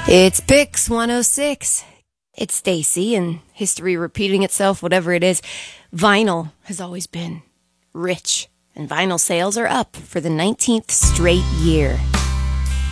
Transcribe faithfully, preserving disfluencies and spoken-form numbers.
It's Pix one oh six. It's Stacy, and history repeating itself, whatever it is. Vinyl has always been rich, and vinyl sales are up for the nineteenth straight year.